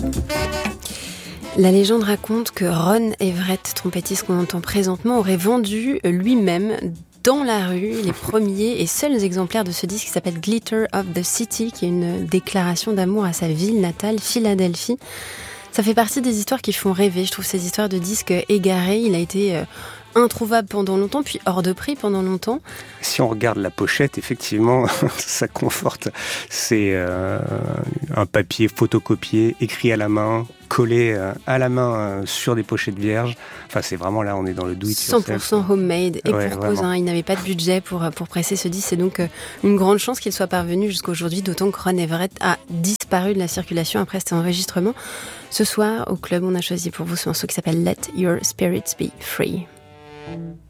La légende raconte que Ron Everett, trompettiste qu'on entend présentement, aurait vendu lui-même dans la rue les premiers et seuls exemplaires de ce disque qui s'appelle Glitter of the City, qui est une déclaration d'amour à sa ville natale, Philadelphie. Ça fait partie des histoires qui font rêver, je trouve, ces histoires de disques égarés. Il a été introuvable pendant longtemps, puis hors de prix pendant longtemps. Si on regarde la pochette, effectivement, ça conforte. C'est un papier photocopié, écrit à la main, collé à la main sur des pochettes vierges. Enfin, c'est vraiment là, on est dans le do it yourself. 100% homemade. Et ouais, pour cause, il n'avait pas de budget pour presser ce disque. C'est donc une grande chance qu'il soit parvenu jusqu'à aujourd'hui, d'autant que Ron Everett a disparu de la circulation après cet enregistrement. Ce soir, au club, on a choisi pour vous ce morceau qui s'appelle Let Your Spirits Be Free.